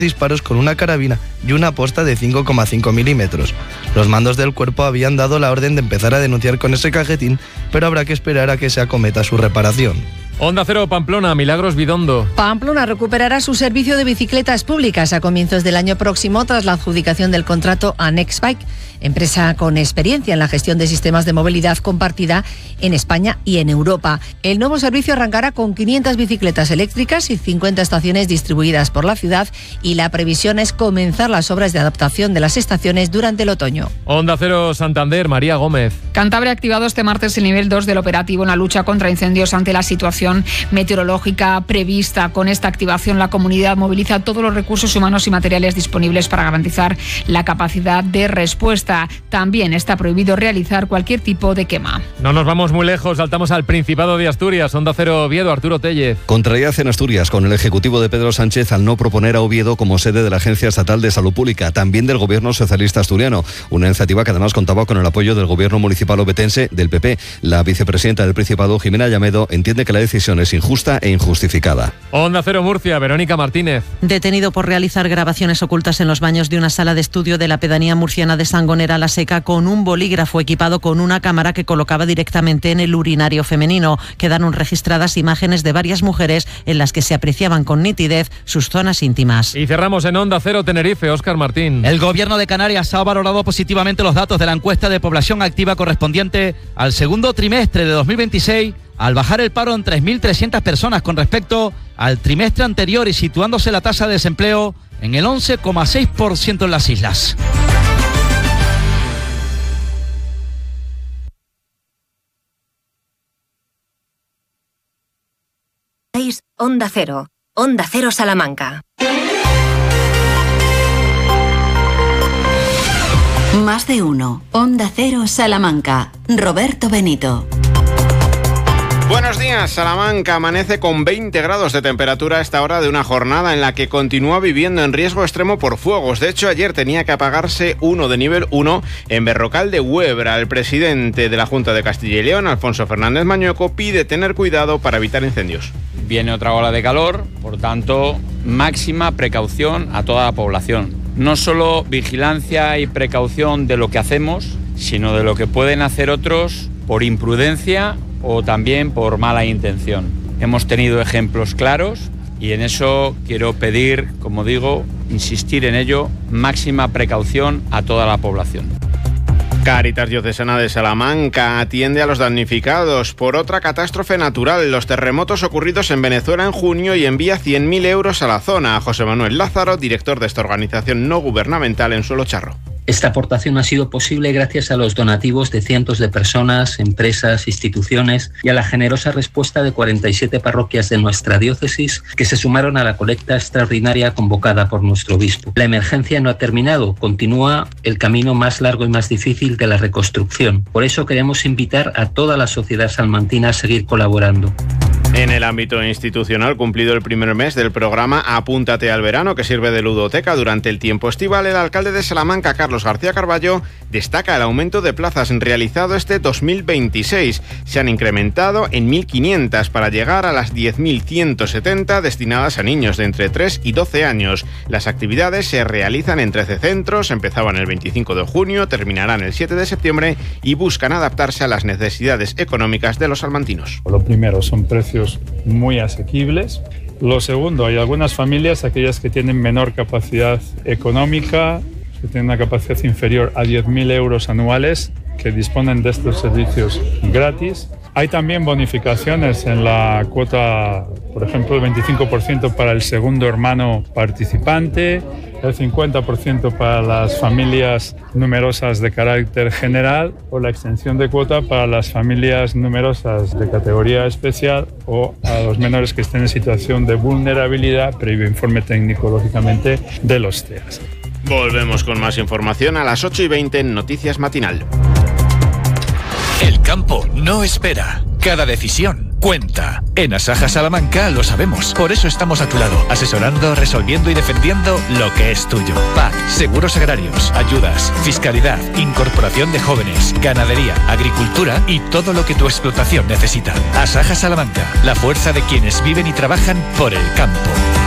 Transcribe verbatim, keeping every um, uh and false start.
disparos con una carabina y una posta de cinco coma cinco milímetros. Los mandos del cuerpo habían dado la orden de empezar a denunciar con ese cajetín, pero habrá que esperar a que se acometa su reparación. Onda Cero Pamplona, Milagros Bidondo. Pamplona recuperará su servicio de bicicletas públicas a comienzos del año próximo tras la adjudicación del contrato a Nextbike, empresa con experiencia en la gestión de sistemas de movilidad compartida en España y en Europa. El nuevo servicio arrancará con quinientas bicicletas eléctricas y cincuenta estaciones distribuidas por la ciudad, y la previsión es comenzar las obras de adaptación de las estaciones durante el otoño. Onda Cero Santander, María Gómez. Cantabria ha activado este martes el nivel dos del operativo en la lucha contra incendios ante la situación meteorológica prevista. Con esta activación, la comunidad moviliza todos los recursos humanos y materiales disponibles para garantizar la capacidad de respuesta. También está prohibido realizar cualquier tipo de quema. No nos vamos muy lejos, saltamos al Principado de Asturias. Onda Cero Oviedo, Arturo Tellez. Contrariedad en Asturias con el Ejecutivo de Pedro Sánchez al no proponer a Oviedo como sede de la Agencia Estatal de Salud Pública, también del Gobierno Socialista Asturiano. Una iniciativa que además contaba con el apoyo del Gobierno Municipal obetense del P P. La vicepresidenta del Principado, Jimena Llamedo, entiende que la decisión es injusta e injustificada. Onda Cero Murcia, Verónica Martínez. Detenido por realizar grabaciones ocultas en los baños de una sala de estudio de la pedanía murciana de Sangonera la Seca con un bolígrafo equipado con una cámara que colocaba directamente en el urinario femenino. Quedaron registradas imágenes de varias mujeres en las que se apreciaban con nitidez sus zonas íntimas. Y cerramos en Onda Cero Tenerife, Óscar Martín. El Gobierno de Canarias ha valorado positivamente los datos de la encuesta de población activa correspondiente al segundo trimestre de dos mil veintiséis, al bajar el paro en tres mil trescientas personas con respecto al trimestre anterior y situándose la tasa de desempleo en el once coma seis por ciento en las islas. Onda Cero, Onda Cero Salamanca. Más de uno. Onda Cero Salamanca. Roberto Benito. Buenos días, Salamanca amanece con veinte grados de temperatura a esta hora de una jornada en la que continúa viviendo en riesgo extremo por fuegos. De hecho, ayer tenía que apagarse uno de nivel uno en Berrocal de Huebra. El presidente de la Junta de Castilla y León, Alfonso Fernández Mañueco, pide tener cuidado para evitar incendios. Viene otra ola de calor, por tanto, máxima precaución a toda la población. No solo vigilancia y precaución de lo que hacemos, sino de lo que pueden hacer otros por imprudencia o también por mala intención. Hemos tenido ejemplos claros y en eso quiero pedir, como digo, insistir en ello, máxima precaución a toda la población. Cáritas Diocesana de Salamanca atiende a los damnificados por otra catástrofe natural, los terremotos ocurridos en Venezuela en junio, y envía cien mil euros a la zona. José Manuel Lázaro, director de esta organización no gubernamental en Suelo Charro. Esta aportación ha sido posible gracias a los donativos de cientos de personas, empresas, instituciones y a la generosa respuesta de cuarenta y siete parroquias de nuestra diócesis que se sumaron a la colecta extraordinaria convocada por nuestro obispo. La emergencia no ha terminado, continúa el camino más largo y más difícil de la reconstrucción. Por eso queremos invitar a toda la sociedad salmantina a seguir colaborando. En el ámbito institucional, cumplido el primer mes del programa Apúntate al Verano, que sirve de ludoteca durante el tiempo estival, el alcalde de Salamanca, Carlos García Carballo, destaca el aumento de plazas realizado este dos mil veintiséis. Se han incrementado en mil quinientas para llegar a las diez mil ciento setenta destinadas a niños de entre tres y doce años. Las actividades se realizan en trece centros, empezaban el veinticinco de junio, terminarán el siete de septiembre y buscan adaptarse a las necesidades económicas de los salmantinos. Lo primero son precios muy asequibles. Lo segundo, hay algunas familias, aquellas que tienen menor capacidad económica, que tienen una capacidad inferior a diez mil euros anuales, que disponen de estos servicios gratis. Hay también bonificaciones en la cuota, por ejemplo, el veinticinco por ciento para el segundo hermano participante, el cincuenta por ciento para las familias numerosas de carácter general, o la extensión de cuota para las familias numerosas de categoría especial o a los menores que estén en situación de vulnerabilidad, previo informe técnico, lógicamente, de los C E A S. Volvemos con más información a las ocho y veinte en Noticias Matinal. El campo no espera. Cada decisión cuenta. En Asaja Salamanca lo sabemos. Por eso estamos a tu lado, asesorando, resolviendo y defendiendo lo que es tuyo. P A C, seguros agrarios, ayudas, fiscalidad, incorporación de jóvenes, ganadería, agricultura y todo lo que tu explotación necesita. Asaja Salamanca, la fuerza de quienes viven y trabajan por el campo.